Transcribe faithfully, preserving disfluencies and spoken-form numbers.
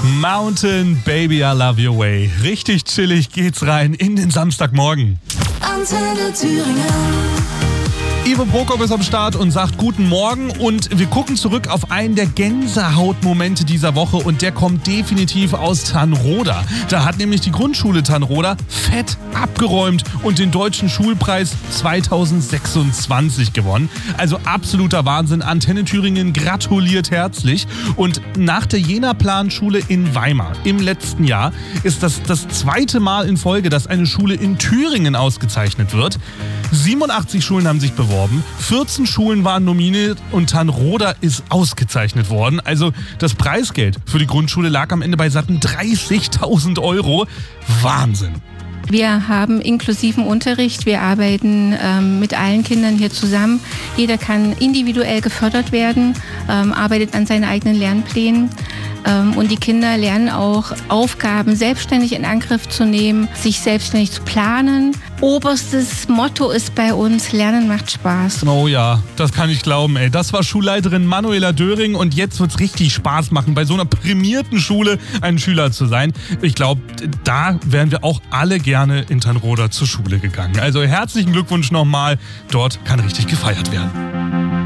Mountain Baby, I Love Your Way. Richtig chillig geht's rein in den Samstagmorgen. Antenne Thüringen. Ivo Prokop ist am Start und sagt Guten Morgen und wir gucken zurück auf einen der Gänsehautmomente dieser Woche und der kommt definitiv aus Thanroda. Da hat nämlich die Grundschule Thanroda fett abgeräumt und den Deutschen Schulpreis zweitausendsechsundzwanzig gewonnen. Also absoluter Wahnsinn. Antenne Thüringen gratuliert herzlich. Und nach der Jena-Plan-Schule in Weimar im letzten Jahr ist das das zweite Mal in Folge, dass eine Schule in Thüringen ausgezeichnet wird. siebenundachtzig Schulen haben sich beworben. vierzehn Schulen waren nominiert und Thanroda ist ausgezeichnet worden. Also das Preisgeld für die Grundschule lag am Ende bei satten dreißigtausend Euro. Wahnsinn. Wir haben inklusiven Unterricht, wir arbeiten ähm, mit allen Kindern hier zusammen. Jeder kann individuell gefördert werden, ähm, arbeitet an seinen eigenen Lernplänen. Ähm, und die Kinder lernen auch, Aufgaben selbstständig in Angriff zu nehmen, sich selbstständig zu planen. Oberstes Motto ist bei uns, Lernen macht Spaß. Oh ja, das kann ich glauben, ey. Das war Schulleiterin Manuela Döring und jetzt wird's richtig Spaß machen, bei so einer prämierten Schule ein Schüler zu sein. Ich glaube, da wären wir auch alle gerne in Thanroda zur Schule gegangen. Also herzlichen Glückwunsch nochmal. Dort kann richtig gefeiert werden.